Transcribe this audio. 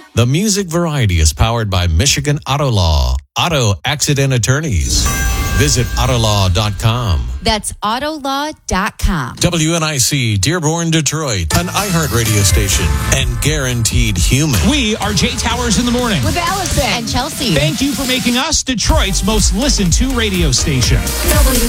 The Music Variety is powered by Michigan Auto Law. Auto Accident Attorneys. Visit Autolaw.com. That's Autolaw.com. WNIC Dearborn, Detroit, an iHeart radio station and guaranteed human. We are Jay Towers in the morning With Allison and Chelsea. Thank you for making us Detroit's most listened to radio station.